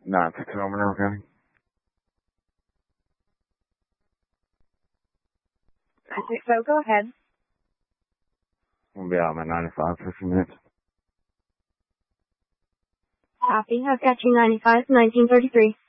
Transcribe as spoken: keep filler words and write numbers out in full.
Not to Monroe County. I think so. Go ahead. We'll be out by ninety-five for a few minutes. Copy. I've got you ninety-five, nineteen thirty-three.